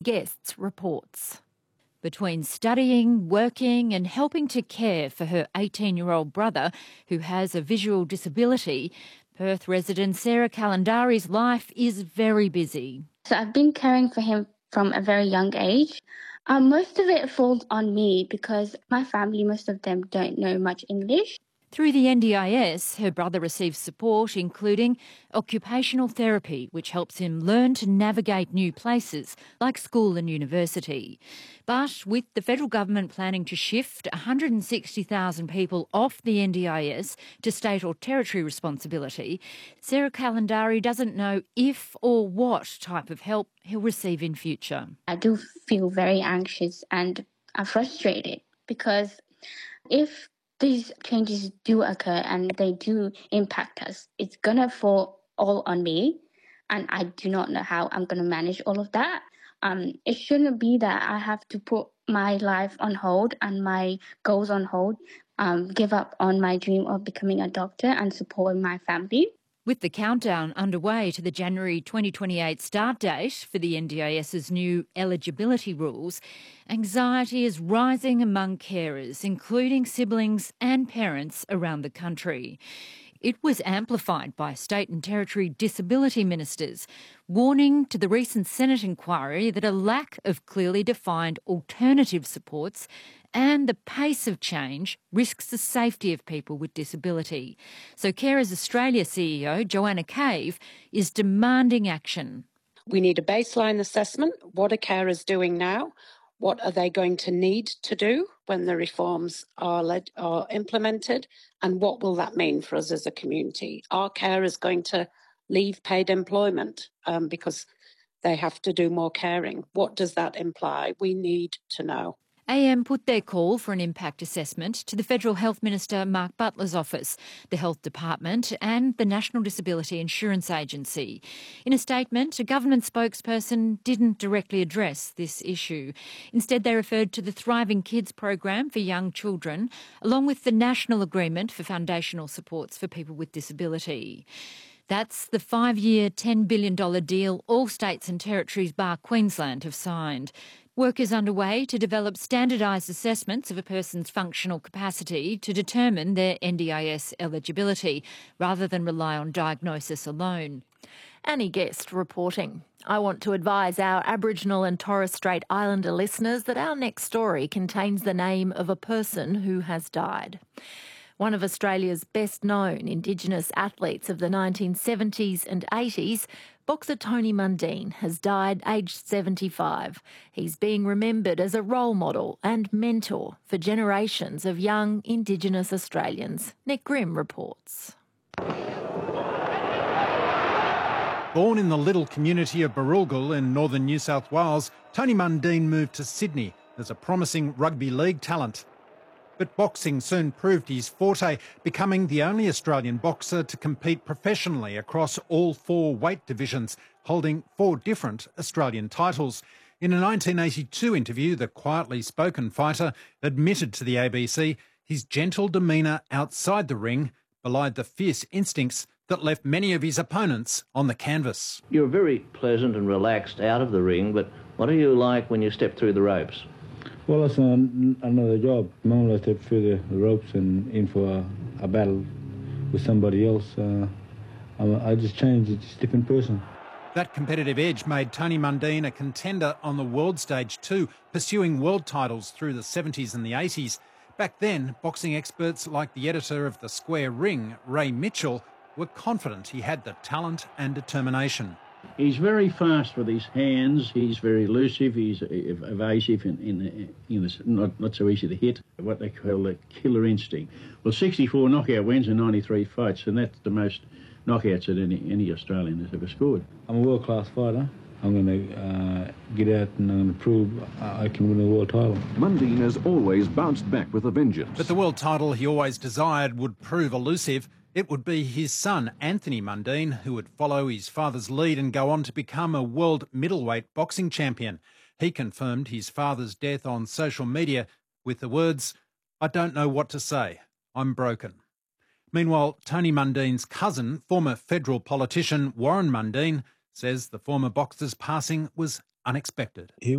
Guests reports. Between studying, working and helping to care for her 18-year-old brother who has a visual disability, Perth resident Sarah Kalandari's life is very busy. So I've been caring for him from a very young age. Most of it falls on me because my family, most of them don't know much English. Through the NDIS, her brother receives support, including occupational therapy, which helps him learn to navigate new places like school and university. But with the federal government planning to shift 160,000 people off the NDIS to state or territory responsibility, Sarah Kalandari doesn't know if or what type of help he'll receive in future. I do feel very anxious and I'm frustrated because if these changes do occur and they do impact us, it's going to fall all on me, and I do not know how I'm going to manage all of that. It shouldn't be that I have to put my life on hold and my goals on hold, give up on my dream of becoming a doctor and supporting my family. With the countdown underway to the January 2028 start date for the NDIS's new eligibility rules, anxiety is rising among carers, including siblings and parents around the country. It was amplified by state and territory disability ministers, warning to the recent Senate inquiry that a lack of clearly defined alternative supports and the pace of change risks the safety of people with disability. So Carers Australia CEO Joanna Cave is demanding action. We need a baseline assessment. What are carers doing now? What are they going to need to do when the reforms are implemented? And what will that mean for us as a community? Are carers going to leave paid employment because they have to do more caring? What does that imply? We need to know. AM put their call for an impact assessment to the Federal Health Minister Mark Butler's office, the Health Department and the National Disability Insurance Agency. In a statement, a government spokesperson didn't directly address this issue. Instead, they referred to the Thriving Kids program for young children, along with the National Agreement for Foundational Supports for People with Disability. That's the 5-year $10 billion deal all states and territories bar Queensland have signed. Work is underway to develop standardised assessments of a person's functional capacity to determine their NDIS eligibility, rather than rely on diagnosis alone. Annie Guest reporting. I want to advise our Aboriginal and Torres Strait Islander listeners that our next story contains the name of a person who has died. One of Australia's best-known Indigenous athletes of the 1970s and 80s, boxer Tony Mundine, has died aged 75. He's being remembered as a role model and mentor for generations of young Indigenous Australians. Nick Grimm reports. Born in the little community of Barulgal in northern New South Wales, Tony Mundine moved to Sydney as a promising rugby league talent. But boxing soon proved his forte, becoming the only Australian boxer to compete professionally across all 4 weight divisions, holding 4 different Australian titles. In a 1982 interview, the quietly spoken fighter admitted to the ABC his gentle demeanour outside the ring belied the fierce instincts that left many of his opponents on the canvas. You're very pleasant and relaxed out of the ring, but what are you like when you step through the ropes? Well, it's another job. Normally I step through the ropes and in for a battle with somebody else. I just changed, it's a different person. That competitive edge made Tony Mundine a contender on the world stage too, pursuing world titles through the 70s and the 80s. Back then, boxing experts like the editor of The Square Ring, Ray Mitchell, were confident he had the talent and determination. He's very fast with his hands, he's very elusive, he's evasive, not so easy to hit, what they call the killer instinct. Well, 64 knockout wins in 93 fights, and that's the most knockouts that any Australian has ever scored. I'm a world-class fighter. I'm going to get out and I'm going to prove I can win a world title. Mundine has always bounced back with a vengeance. But the world title he always desired would prove elusive. It would be his son, Anthony Mundine, who would follow his father's lead and go on to become a world middleweight boxing champion. He confirmed his father's death on social media with the words, "I don't know what to say. I'm broken." Meanwhile, Tony Mundine's cousin, former federal politician Warren Mundine, says the former boxer's passing was unexpected.